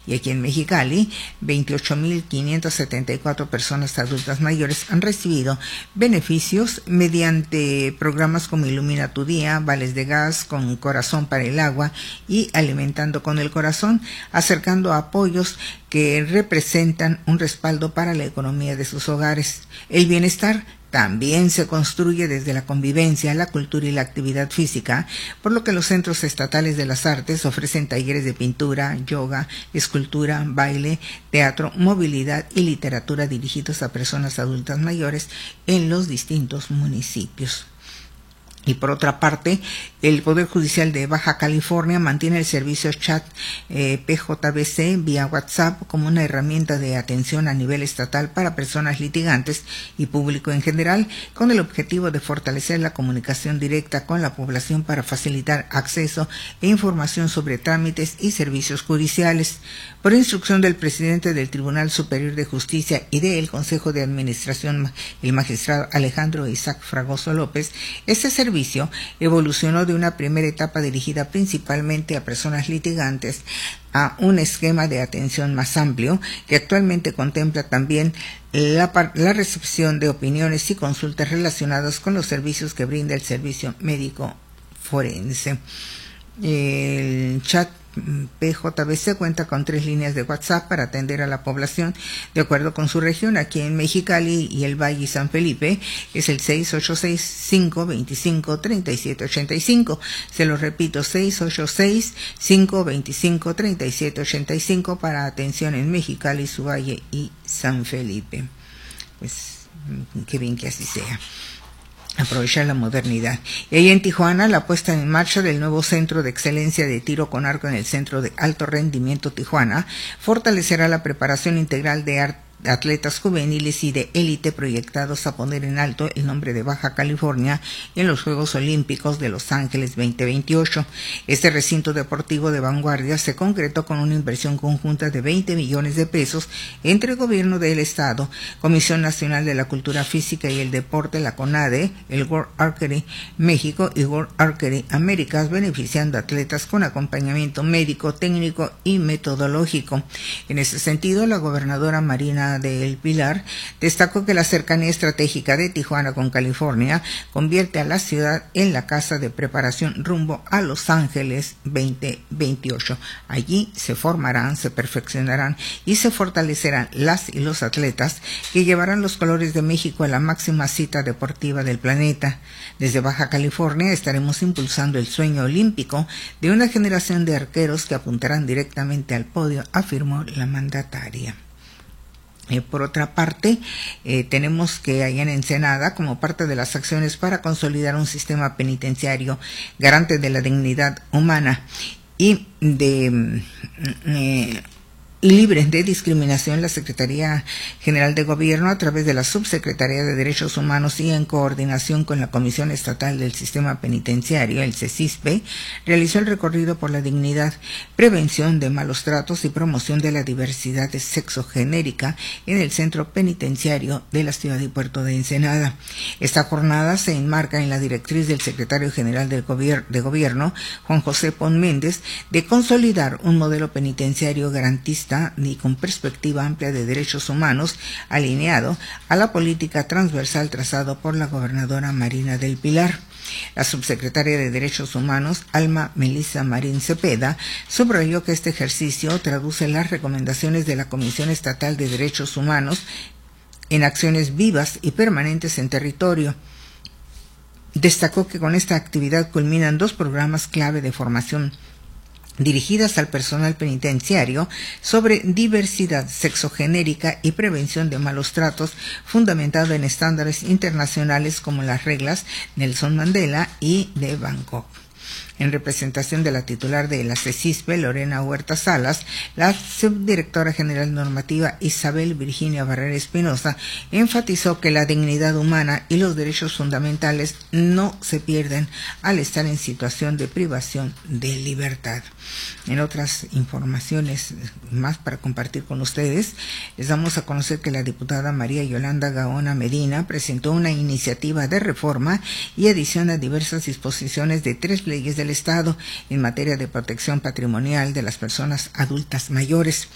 Y aquí en Mexicali, 28.574 personas adultas mayores han recibido beneficios mediante programas como Ilumina tu Día, vales de gas, con Corazón para el Agua y Alimentando con el Corazón, acercando apoyos que representan un respaldo para la economía de sus hogares. El bienestar también se construye desde la convivencia, la cultura y la actividad física, por lo que los centros estatales de las artes ofrecen talleres de pintura, yoga, escultura, baile, teatro, movilidad y literatura dirigidos a personas adultas mayores en los distintos municipios. Y por otra parte, el Poder Judicial de Baja California mantiene el servicio chat PJBC vía WhatsApp como una herramienta de atención a nivel estatal para personas litigantes y público en general, con el objetivo de fortalecer la comunicación directa con la población para facilitar acceso e información sobre trámites y servicios judiciales. Por instrucción del presidente del Tribunal Superior de Justicia y del Consejo de Administración, el magistrado Alejandro Isaac Fragoso López, este servicio evolucionó de una primera etapa dirigida principalmente a personas litigantes a un esquema de atención más amplio que actualmente contempla también la recepción de opiniones y consultas relacionadas con los servicios que brinda el servicio médico forense. El chat PJBC cuenta con 3 líneas de WhatsApp para atender a la población de acuerdo con su región. Aquí en Mexicali y el Valle y San Felipe es el 686-525-3785. Se lo repito, 686-525-3785 para atención en Mexicali, su Valle y San Felipe. Pues qué bien que así sea. Aprovechar la modernidad. Y ahí en Tijuana, la puesta en marcha del nuevo Centro de Excelencia de Tiro con Arco en el Centro de Alto Rendimiento Tijuana fortalecerá la preparación integral de atletas juveniles y de élite proyectados a poner en alto el nombre de Baja California en los Juegos Olímpicos de Los Ángeles 2028. Este recinto deportivo de vanguardia se concretó con una inversión conjunta de 20 millones de pesos entre el gobierno del estado, Comisión Nacional de la Cultura Física y el Deporte, la CONADE, el World Archery México y World Archery Américas, beneficiando a atletas con acompañamiento médico, técnico y metodológico. En ese sentido, la gobernadora Marina del Pilar destacó que la cercanía estratégica de Tijuana con California convierte a la ciudad en la casa de preparación rumbo a Los Ángeles 2028. Allí se formarán, se perfeccionarán y se fortalecerán las y los atletas que llevarán los colores de México a la máxima cita deportiva del planeta. Desde Baja California estaremos impulsando el sueño olímpico de una generación de arqueros que apuntarán directamente al podio, afirmó la mandataria. Por otra parte, tenemos que allá en Ensenada, como parte de las acciones para consolidar un sistema penitenciario garante de la dignidad humana y de libre de discriminación, la Secretaría General de Gobierno, a través de la Subsecretaría de Derechos Humanos y en coordinación con la Comisión Estatal del Sistema Penitenciario, el CECISPE, realizó el recorrido por la dignidad, prevención de malos tratos y promoción de la diversidad sexogenérica en el Centro Penitenciario de la Ciudad y Puerto de Ensenada. Esta jornada se enmarca en la directriz del Secretario General de Gobierno, Juan José Pon Méndez, de consolidar un modelo penitenciario garantista y con perspectiva amplia de derechos humanos, alineado a la política transversal trazado por la gobernadora Marina del Pilar. La subsecretaria de Derechos Humanos, Alma Melissa Marín Cepeda, subrayó que este ejercicio traduce las recomendaciones de la Comisión Estatal de Derechos Humanos en acciones vivas y permanentes en territorio. Destacó que con esta actividad culminan 2 programas clave de formación dirigidas al personal penitenciario sobre diversidad sexogenérica y prevención de malos tratos, fundamentado en estándares internacionales como las reglas Nelson Mandela y de Bangkok. En representación de la titular de la CECISPE, Lorena Huerta Salas, la subdirectora general normativa Isabel Virginia Barrera Espinosa enfatizó que la dignidad humana y los derechos fundamentales no se pierden al estar en situación de privación de libertad. En otras informaciones más para compartir con ustedes, les damos a conocer que la diputada María Yolanda Gaona Medina presentó una iniciativa de reforma y adición a diversas disposiciones de 3 leyes del Estado en materia de protección patrimonial de las personas adultas mayores.